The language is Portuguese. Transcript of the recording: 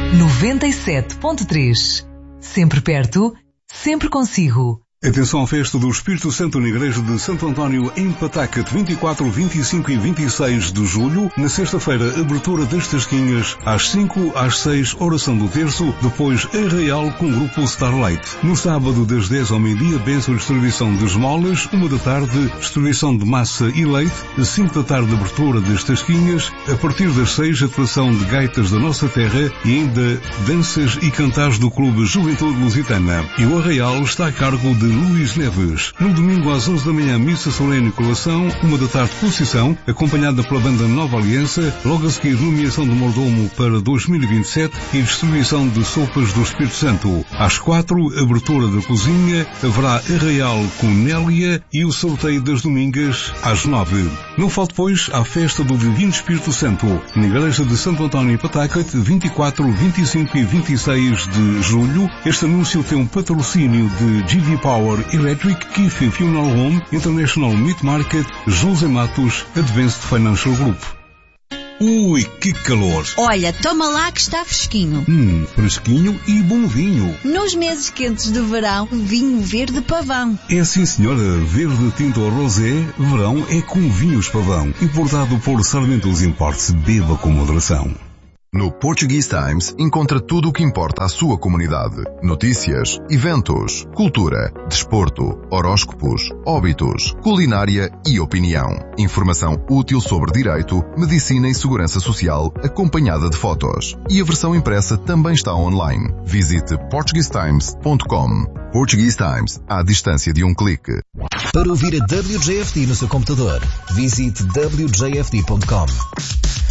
97.3. Sempre perto, sempre consigo. Atenção à festa do Espírito Santo na Igreja de Santo António em Pataca, 24, 25 e 26 de julho. Na sexta-feira, abertura das tasquinhas, às 5, às 6, oração do terço, depois arraial com o grupo Starlight. No sábado, das 10 ao meio-dia, bênção e distribuição de esmolas, 1 da tarde, distribuição de massa e leite, 5 da tarde, abertura das tasquinhas, a partir das 6, atuação de gaitas da nossa terra e ainda danças e cantares do Clube Juventude Lusitana. E o arraial está a cargo de Luís Neves. No domingo às 11 da manhã, missa solene e colação, 1 da tarde procissão, acompanhada pela banda Nova Aliança, logo a seguir nomeação do mordomo para 2027 e distribuição de sopas do Espírito Santo. Às 4, abertura da cozinha, haverá arraial com Nélia e o sorteio das domingas às 9. Não falte, pois, à festa do Divino Espírito Santo, na Igreja de Santo António em Pataca, 24, 25 e 26 de julho. Este anúncio tem um patrocínio de GD Power Electric, Kiff Funeral Home, International Meat Market, José Matos, Advanced Financial Group. Ui, que calor! Olha, toma lá que está fresquinho. Fresquinho e bom vinho. Nos meses quentes de verão, vinho verde pavão. É sim, senhora. Verde tinto rosé, verão é com vinhos pavão. Importado por Sarmentos Imports. Beba com moderação. No Portuguese Times encontra tudo o que importa à sua comunidade. Notícias, eventos, cultura, desporto, horóscopos, óbitos, culinária e opinião. Informação útil sobre direito, medicina e segurança social, acompanhada de fotos. E a versão impressa também está online. Visite portuguesetimes.com. Portuguese Times, à distância de um clique. Para ouvir a WJFD no seu computador, visite wjfd.com.